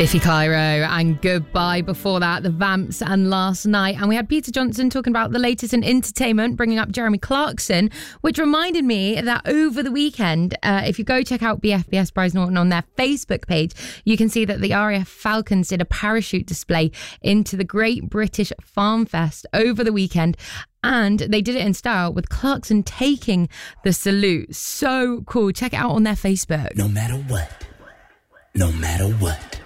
Biffy Clyro and Goodbye. Before that, the Vamps and Last Night. And we had Peter Johnson talking about the latest in entertainment, bringing up Jeremy Clarkson, which reminded me that over the weekend, if you go check out BFBS Bryce Norton on their Facebook page, you can see that the RAF Falcons did a parachute display into the Great British Farm Fest over the weekend. And they did it in style with Clarkson taking the salute. So cool. Check it out on their Facebook. No matter what.